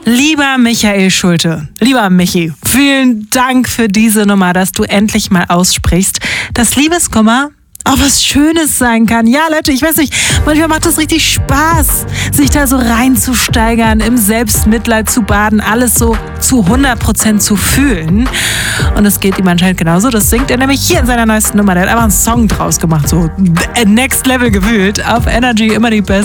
Lieber Michael Schulte, lieber Michi, vielen Dank für diese Nummer, dass du endlich mal aussprichst, dass Liebeskummer auch was Schönes sein kann. Ja, Leute, ich weiß nicht, manchmal macht das richtig Spaß, sich da so reinzusteigern, im Selbstmitleid zu baden, alles so zu 100% zu fühlen. Und es geht ihm anscheinend genauso. Das singt er nämlich hier in seiner neuesten Nummer. Der hat einfach einen Song draus gemacht, so Next Level gewühlt. Auf Energy immer die Beste.